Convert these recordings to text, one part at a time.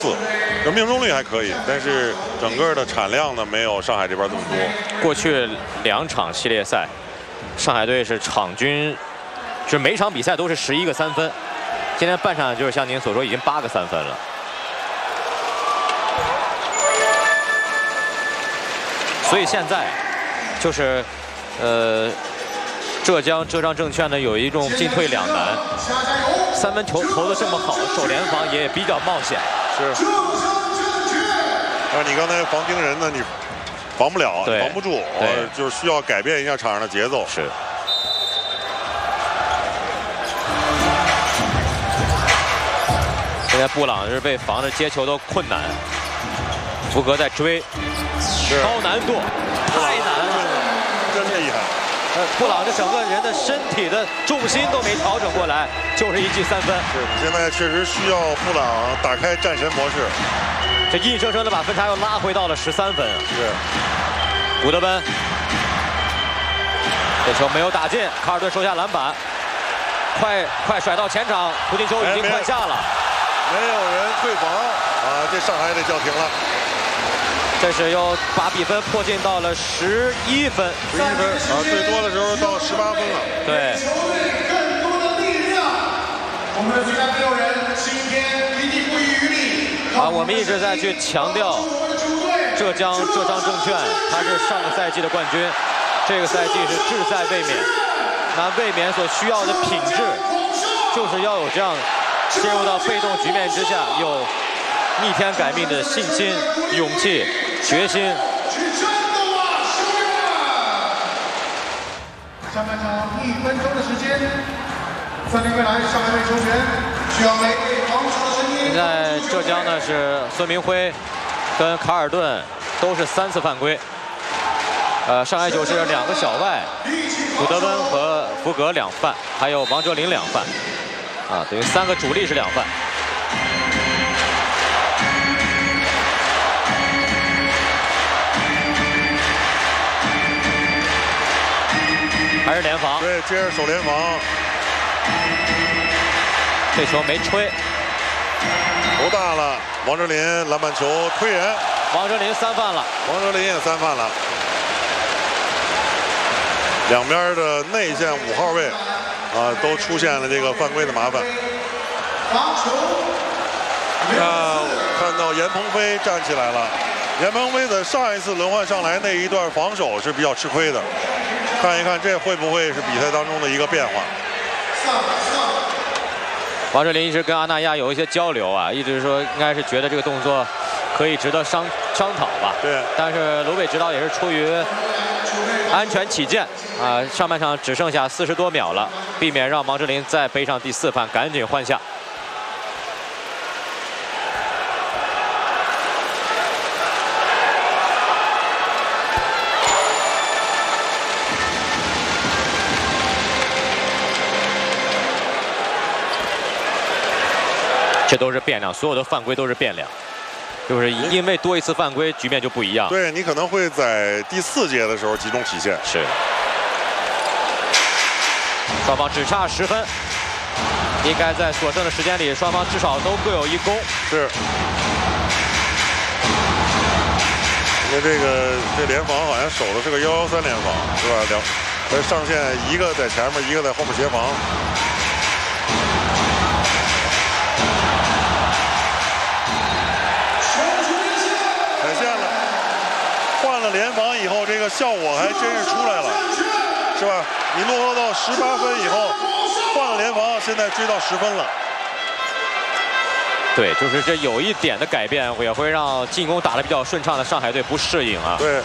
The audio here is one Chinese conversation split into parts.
这命中率还可以，但是整个的产量呢没有上海这边这么多。 过去2场系列赛，上海队是场均，就是每场比赛都是11个3分，今天半场就是像您所说已经8个3分了。所以现在就是浙江浙商证券呢有一种进退两难，3分球投的这么好，守联防也比较冒险。 是。你刚才防盯人呢，你防不了，防不住，就是需要改变一下场上的节奏。 是。现在布朗是被防着接球都困难，福格在追，高难度，太难了， 真厉害。 布朗这整个人的身体的重心都没调整过来，就是一记3分。 是，现在确实需要布朗打开战神模式。 这硬生生的把分差又拉回到了13分。 是。 古德温，这球没有打进，卡尔顿收下篮板，快甩到前场，胡金秋已经快下了。 没有人退防啊，这上海得叫停了。 这是又把比分迫近到了11分 ，11分啊，最多的时候到18分了。 对。 更多的力量，我们的最佳队友人今天一定不遗余力。 我们一直在去强调浙商证券，它是上个赛季的冠军，这个赛季是志在卫冕。那卫冕所需要的品质，就是要有这样进入到被动局面之下有逆天改命的信心、勇气、决心。 下半场1分钟的时间，3名未来上海队球员需要每位防守的声音。 现在浙江呢是孙明辉跟卡尔顿都是3次犯规，上海九是2个小外，古德温和福格2犯，还有王哲林2犯，等于3个主力是2犯。还是联防， 对，接着守联防。 这球没吹， 头大了。王哲林篮板球推人， 王哲林3犯了， 王哲林也3犯了。两边的内线5号位都出现了这个犯规的麻烦。看到严鹏飞站起来了，严鹏飞的上一次轮换上来那一段防守是比较吃亏的。看一看这会不会是比赛当中的一个变化？ 王哲林一直跟阿那亚有一些交流一直说应该是觉得这个动作可以值得商讨吧。 对。 但是卢北指导也是出于安全起见上半场只剩下40多秒了，避免让王哲林再背上第4犯，赶紧换下。这都是变量，所有的犯规都是变量，就是因为多一次犯规，局面就不一样。 对，你可能会在第4节的时候集中体现。 是。双方只差10分，应该在所剩的时间里，双方至少都各有1攻。 是。因为这联防好像守的是个113联防，是吧？上线一个在前面，一个在后面协防。联防以后，这个效果还真是出来了，是吧？你落后到18分以后，换了联防，现在追到10分了。 对，就是这有一点的改变，也会让进攻打得比较顺畅的上海队不适应啊。 对。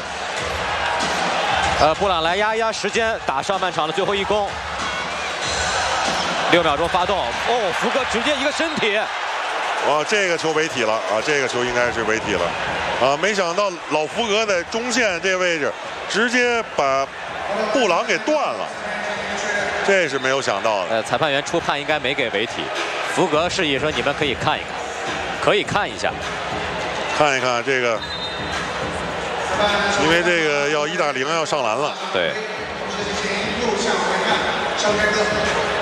布朗来压时间，打上半场的最后1攻。6秒钟发动，福格直接一个身体。 这个球违体了这个球应该是违体了没想到老福格在中线这位置直接把布朗给断了，这是没有想到的。 裁判员初判应该没给违体，福格示意说你们可以看一看，可以看一下， 看一看这个，因为这个要1打0要上篮了。 对。 右向回看，上开哥。